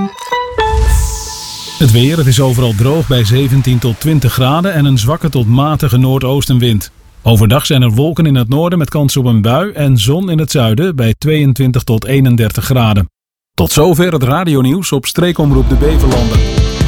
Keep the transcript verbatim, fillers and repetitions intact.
Het weer, het is overal droog bij zeventien tot twintig graden en een zwakke tot matige noordoostenwind. Overdag zijn er wolken in het noorden met kans op een bui en zon in het zuiden bij tweeëntwintig tot eenendertig graden. Tot zover het radionieuws op Streekomroep de Beverlanden.